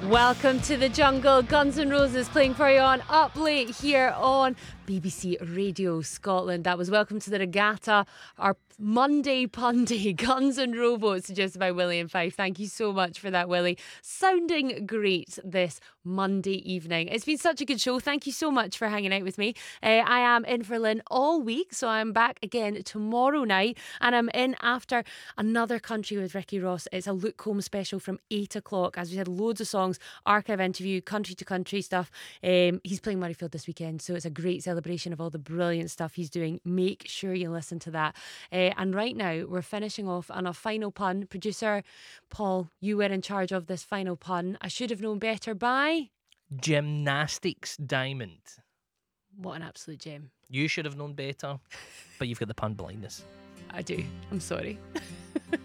Welcome to the jungle. Guns N' Roses playing for you on Up Late here on BBC Radio Scotland. That was Welcome to the Regatta, our Monday Punday Guns N' Roses suggested by Willie and Fife. Thank you so much for that, Willie. Sounding great this Monday evening. It's been such a good show. Thank you so much for hanging out with me. I am in for Lynn all week, so I'm back again tomorrow night, and I'm in after Another Country with Ricky Ross. It's a Luke Combs special from 8 o'clock. As we had loads of songs, archive interview, country to country stuff. He's playing Murrayfield this weekend, so it's a great celebration of all the brilliant stuff he's doing. Make sure you listen to that. And right now we're finishing off on a final pun. Producer Paul, you were in charge of this final pun. I should have known better by Gymnastics diamond. What an absolute gem. You should have known better, but you've got the pun blindness. I do. I'm sorry.